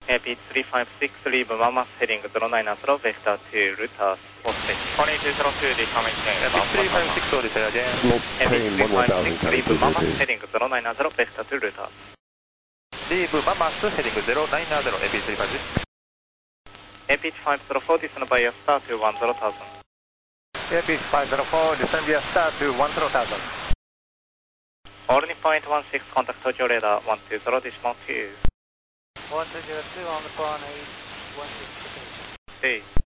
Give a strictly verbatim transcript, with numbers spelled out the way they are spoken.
A P three five six, leave Mama heading zero nine zero, vector to Ruta Osprey. one eight zero two, decoming A P three five six, sorry, say again. A P three five six, leave Mama heading zero nine zero, vector to Ruta. Leave Mama heading zero nine zero, A P three five six. A P five zero four, descend by a star to one zero thousand. A P five zero four, descend via star to one zero thousand. Orly point one six, contact Tokyo radar one two zero, decimal two. one two zero two on the phone, eight one six. Hey.